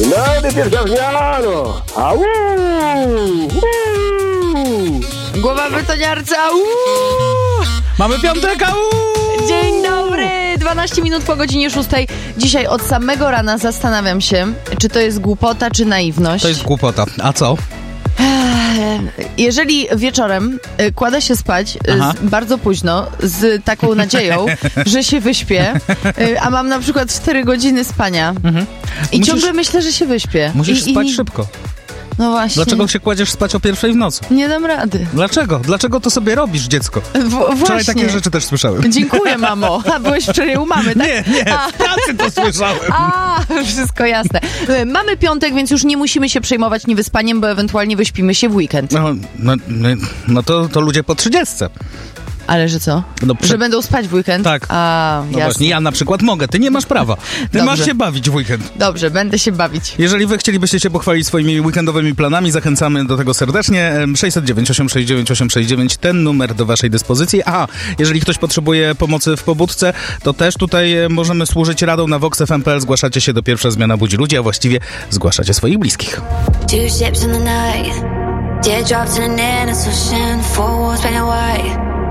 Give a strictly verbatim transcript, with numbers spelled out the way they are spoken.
Najpierw zmiano! Au! Głowa betoniarca! Uuu! Mamy piątek! Au! Dzień dobry! dwanaście minut po godzinie szóstej. Dzisiaj od samego rana zastanawiam się, czy to jest głupota, czy naiwność. To jest głupota. A co? Jeżeli wieczorem y, kładę się spać Aha. y, z, bardzo późno, z taką nadzieją, że się wyśpię, y, a mam na przykład cztery godziny spania Mhm. i Musisz- ciągle myślę, że się wyśpię. Musisz I, spać i, szybko. No właśnie. Dlaczego się kładziesz spać o pierwszej w nocy? Nie dam rady. Dlaczego? Dlaczego to sobie robisz, dziecko? W, Wczoraj właśnie. takie rzeczy też słyszałem. Dziękuję, mamo. A byłeś wczoraj u mamy, tak? Nie, nie, w pracy to słyszałem. A, wszystko jasne. Mamy piątek, więc już nie musimy się przejmować niewyspaniem, bo ewentualnie wyśpimy się w weekend. No, no, no, no to, to ludzie po trzydziestce. Ale że co? No, prze- Że będą spać w weekend? Tak. A, No jasne. właśnie, ja na przykład mogę, ty nie masz prawa. Ty Dobrze. masz się bawić w weekend. Dobrze, będę się bawić. Jeżeli wy chcielibyście się pochwalić swoimi weekendowymi planami, zachęcamy do tego serdecznie. sześćset dziewięć, osiemset sześćdziesiąt dziewięć, osiemset sześćdziesiąt dziewięć, ten numer do waszej dyspozycji. A, jeżeli ktoś potrzebuje pomocy w pobudce, to też tutaj e, możemy służyć radą na vox f m kropka p l. Zgłaszacie się do Pierwsza Zmiana Budzi Ludzi, a właściwie zgłaszacie swoich bliskich. Two ships in the night, teardrops in an innocent ocean, four walls painted white.